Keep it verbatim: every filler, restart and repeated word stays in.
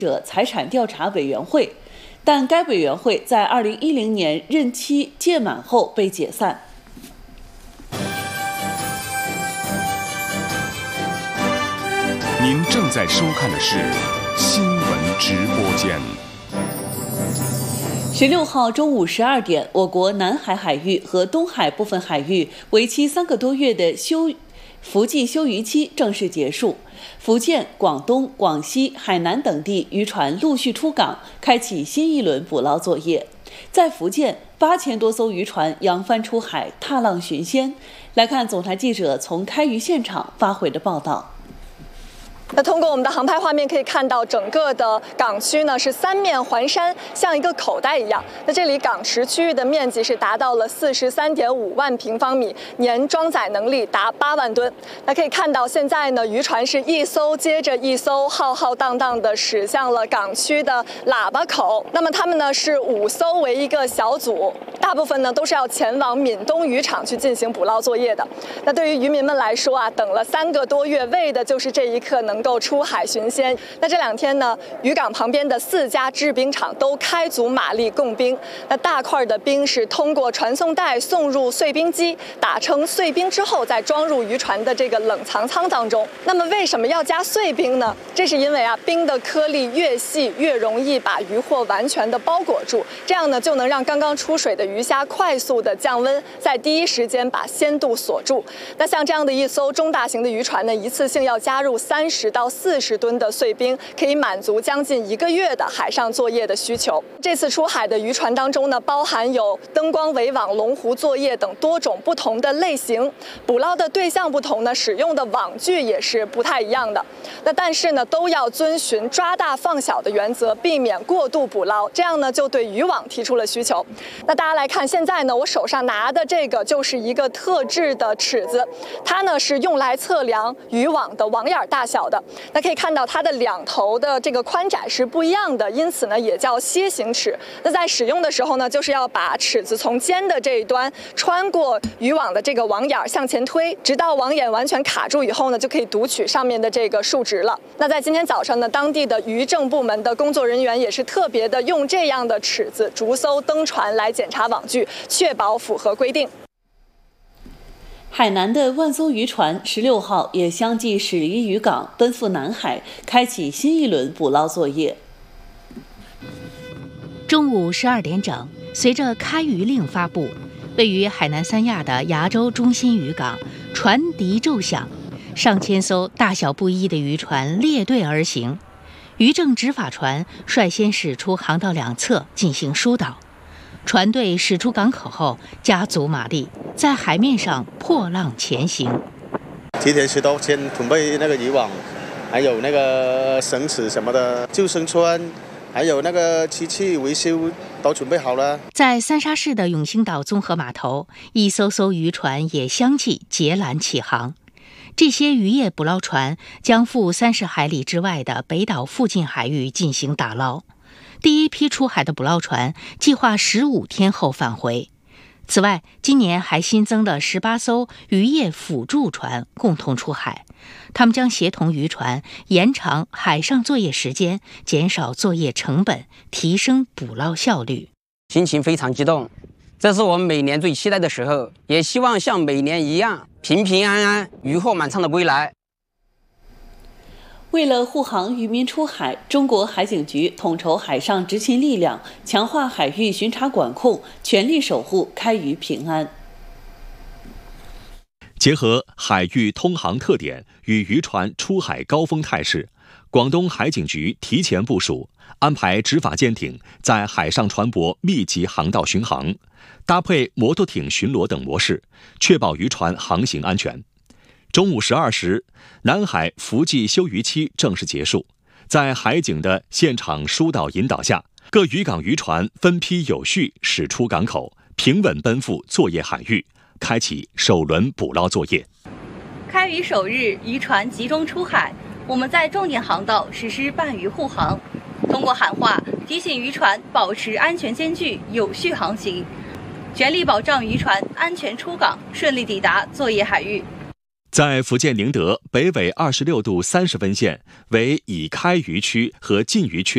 者财产调查委员会，但该委员会在二零一零年任期届满后被解散。 您正在收看的是新闻直播间。 十六号中午十二点，我国南海海域和东海部分海域为期三个多月的休伏季休渔期正式结束。福建、广东、广西、海南等地渔船陆续出港，开启新一轮捕捞作业。在福建，八千多艘渔船扬帆出海，踏浪寻仙。来看总台记者从开渔现场发回的报道。 那通过我们的航拍画面可以看到，整个的港区呢是三面环山，像一个口袋一样。那这里港池区域的面积是达到了四十三点五万平方米，年装载能力达八万吨。那可以看到，现在呢渔船是一艘接着一艘，浩浩荡荡地驶向了港区的喇叭口。那么他们呢是五艘为一个小组，大部分呢都是要前往闽东渔场去进行捕捞作业的。那对于渔民们来说啊，等了三个多月，为的就是这一刻能。能够出海寻仙。那这两天呢，渔港旁边的四家制冰厂都开足马力供冰。那大块的冰是通过传送带送入碎冰机，打成碎冰之后再装入渔船的这个冷藏舱当中。那么为什么要加碎冰呢？这是因为啊，冰的颗粒越细越容易把渔获完全的包裹住，这样呢就能让刚刚出水的鱼虾快速的降温，在第一时间把鲜度锁住。那像这样的一艘中大型的渔船呢，一次性要加入三十到四十吨的碎冰，可以满足将近一个月的海上作业的需求。这次出海的渔船当中呢，包含有灯光围网、龙湖作业等多种不同的类型。捕捞的对象不同呢，使用的网具也是不太一样的。那但是呢，都要遵循抓大放小的原则，避免过度捕捞。这样呢，就对渔网提出了需求。那大家来看，现在呢，我手上拿的这个就是一个特制的尺子，它呢是用来测量渔网的网眼大小的。那可以看到它的两头的这个宽窄是不一样的，因此呢也叫楔形尺。那在使用的时候呢，就是要把尺子从尖的这一端穿过渔网的这个网眼向前推，直到网眼完全卡住以后呢，就可以读取上面的这个数值了。那在今天早上呢，当地的渔政部门的工作人员也是特别的用这样的尺子逐艘登船来检查网具，确保符合规定。 海南的万艘渔船十六号也相继驶离渔港，奔赴南海，开启新一轮捕捞作业。 中午十二点整，随着开渔令发布，位于海南三亚的崖州中心渔港，船笛骤响，上千艘大小不一的渔船列队而行。渔政执法船率先驶出航道两侧进行疏导。船队驶出港口后，加足马力，在海面上破浪前行。 提前十多天准备那个渔网，还有那个绳子什么的，救生圈，还有那个机器维修都准备好了。 在三沙市的永兴岛综合码头，一艘艘渔船也相继结缆起航。这些渔业捕捞船将赴三十海里之外的北岛附近海域进行打捞。第一批出海的捕捞船计划十五天后返回。此外，今年还新增了十八艘渔业辅助船共同出海，他们将协同渔船延长海上作业时间，减少作业成本，提升捕捞效率。 心情非常激动，这是我们每年最期待的时候，也希望像每年一样平平安安、渔获满仓的归来。 为了护航渔民出海，中国海警局统筹海上执勤力量，强化海域巡查管控，全力守护开渔平安。 结合海域通航特点与渔船出海高峰态势，广东海警局提前部署，安排执法舰艇在海上船舶密集航道巡航，搭配摩托艇巡逻等模式，确保渔船航行安全。中午十二时，南海伏季休渔期正式结束。在海警的现场疏导引导下，各渔港渔船分批有序驶出港口，平稳奔赴作业海域，开启首轮捕捞作业。 开渔首日，渔船集中出海，我们在重点航道实施伴渔护航，通过喊话提醒渔船保持安全间距，有序航行，全力保障渔船安全出港，顺利抵达作业海域。 在福建宁德北纬二十六度三十分线为已开渔区和禁渔区